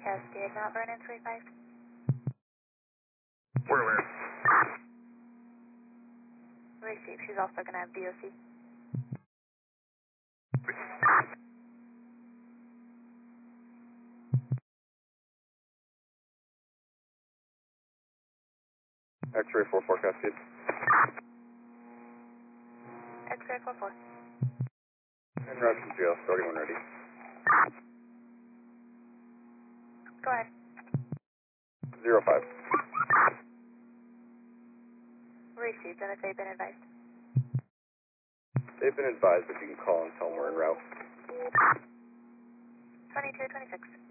Cascade, Mount Vernon 35. Where? Receive, she's also going to have DOC. X-ray 44 Cascade. X-ray 44. And Roger GL, starting when ready. Go ahead. 05. Received, and if they've been advised. They've been advised, but you can call and tell them we're en route. 2226.